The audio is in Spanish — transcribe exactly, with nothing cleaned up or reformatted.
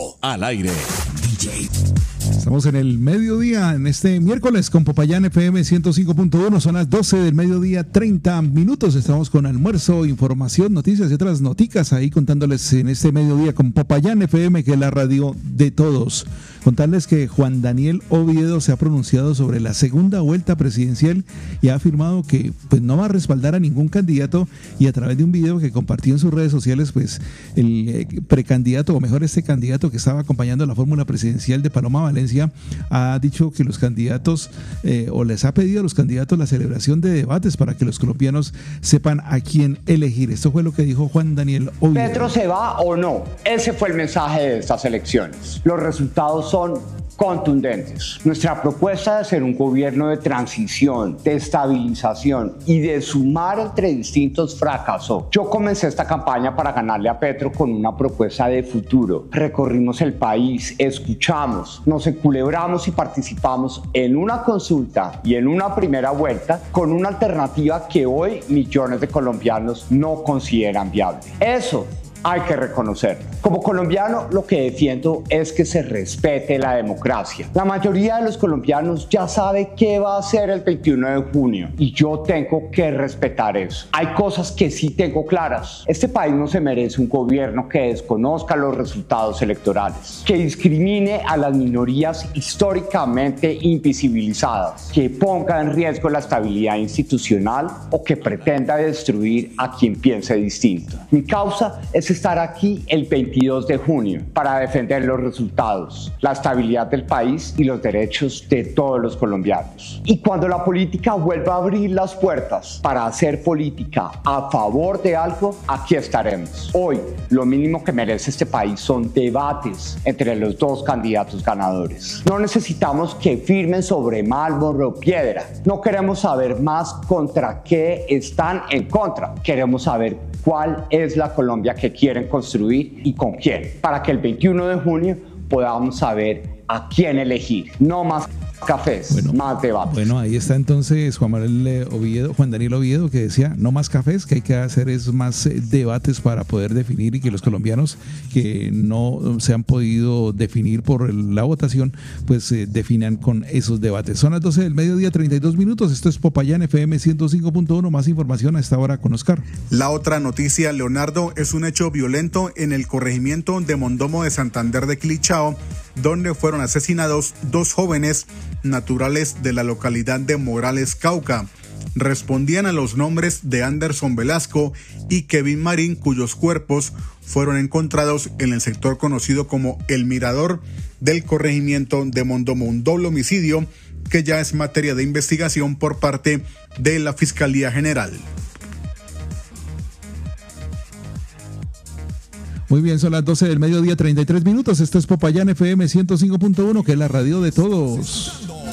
todo al aire. D J. Estamos en el mediodía, en este miércoles con Popayán F M ciento cinco punto uno, son las doce del mediodía, treinta minutos. Estamos con almuerzo, información, noticias y otras noticas ahí contándoles en este mediodía con Popayán F M, que es la radio de todos. Contarles que Juan Daniel Oviedo se ha pronunciado sobre la segunda vuelta presidencial y ha afirmado que pues, no va a respaldar a ningún candidato, y a través de un video que compartió en sus redes sociales, pues el eh, precandidato, o mejor este candidato que estaba acompañando la fórmula presidencial de Paloma Valencia, ha dicho que los candidatos eh, o les ha pedido a los candidatos la celebración de debates para que los colombianos sepan a quién elegir. Esto fue lo que dijo Juan Daniel Oviedo. ¿Petro se va o no? Ese fue el mensaje de estas elecciones. Los resultados son contundentes. Nuestra propuesta de ser un gobierno de transición, de estabilización y de sumar entre distintos fracasó. Yo comencé esta campaña para ganarle a Petro con una propuesta de futuro. Recorrimos el país, escuchamos, nos enculebramos y participamos en una consulta y en una primera vuelta con una alternativa que hoy millones de colombianos no consideran viable. Eso hay que reconocer. Como colombiano, lo que defiendo es que se respete la democracia. La mayoría de los colombianos ya sabe qué va a hacer el veintiuno de junio y yo tengo que respetar eso. Hay cosas que sí tengo claras. Este país no se merece un gobierno que desconozca los resultados electorales, que discrimine a las minorías históricamente invisibilizadas, que ponga en riesgo la estabilidad institucional o que pretenda destruir a quien piense distinto. Mi causa es estar aquí el veintidós de junio para defender los resultados, la estabilidad del país y los derechos de todos los colombianos. Y cuando la política vuelva a abrir las puertas para hacer política a favor de algo, aquí estaremos. Hoy, lo mínimo que merece este país son debates entre los dos candidatos ganadores. No necesitamos que firmen sobre mármol o piedra. No queremos saber más contra qué están en contra. Queremos saber cuál es la Colombia que quieren construir y con quién, para que el veintiuno de junio podamos saber a quién elegir. No más cafés, bueno, más debates. Bueno, ahí está entonces Juan Manuel Oviedo, Juan Daniel Oviedo, que decía no más cafés, que hay que hacer es más eh, debates para poder definir, y que los colombianos que no se han podido definir por el, la votación, pues eh, definan con esos debates. Son las doce del mediodía, treinta y dos minutos. Esto es Popayán F M ciento cinco punto uno. Más información a esta hora con Oscar. La otra noticia, Leonardo, es un hecho violento en el corregimiento de Mondomo de Santander de Quilichao, donde fueron asesinados dos jóvenes naturales de la localidad de Morales, Cauca. Respondían a los nombres de Anderson Velasco y Kevin Marín, cuyos cuerpos fueron encontrados en el sector conocido como El Mirador del corregimiento de Mondomo, un doble homicidio que ya es materia de investigación por parte de la Fiscalía General. Muy bien, son las doce del mediodía, treinta y tres minutos. Esto es Popayán F M ciento cinco punto uno, que es la radio de todos.